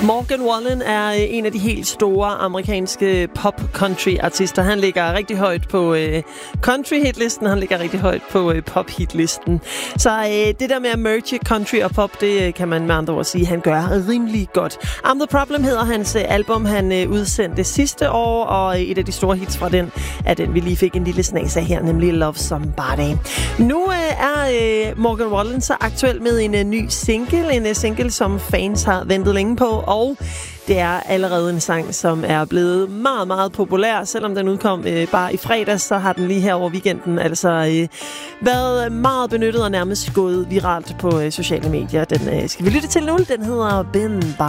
Morgan Wallen er en af de helt store amerikanske pop-country-artister. Han ligger rigtig højt på country-hitlisten, han ligger rigtig højt på pop-hitlisten. Så det der med at merge country og pop, det kan man med andre ord sige, han gør rimelig godt. I'm the Problem hedder hans album, han udsendte sidste år, og et af de store hits fra den er den, vi lige fik en lille snas af her, nemlig Love Somebody. Nu er Morgan Wallen så aktuel med en ny single, som fans har ventet længe på, og det er allerede en sang, som er blevet meget, meget populær. Selvom den udkom bare i fredags, så har den lige her over weekenden altså været meget benyttet og nærmest gået viralt på sociale medier. Den skal vi lytte til nu. Den hedder Ben By.